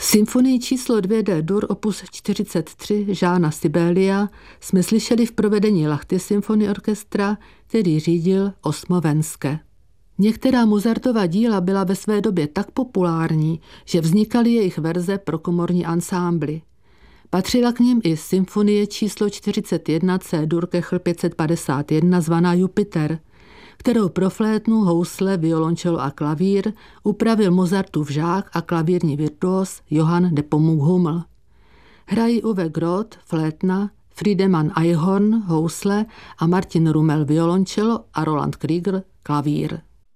Symfonii číslo 2 D-dur opus 43 Jeana Sibélia jsme slyšeli v provedení Lahti Symphony Orchestra, který řídil Osmovenske. Některá Mozartova díla byla ve své době tak populární, že vznikaly jejich verze pro komorní ansámbly. Patřila k nim i symfonie číslo 41 C-dur Kechl 551 zvaná Jupiter, kterou pro flétnu, housle, violončelo a klavír upravil Mozartův žák a klavírní virtuos Johann Nepomuk Hummel. Hrají Uwe Groth, flétna, Friedemann Eichhorn, housle a Martin Rummel, violončelo a Roland Krieger, klavír.